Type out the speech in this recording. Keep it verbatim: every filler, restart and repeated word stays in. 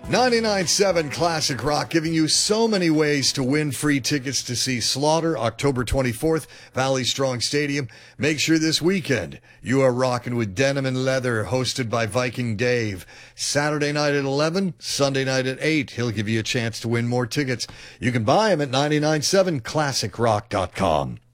ninety-nine point seven Classic Rock, giving you so many ways to win free tickets to see Slaughter October twenty-fourth, Valley Strong Stadium. Make sure this weekend you are rocking with Denim and Leather, hosted by Viking Dave. Saturday night at eleven, Sunday night at eight. He'll give you a chance to win more tickets. You can buy them at nine nine seven classic rock dot com.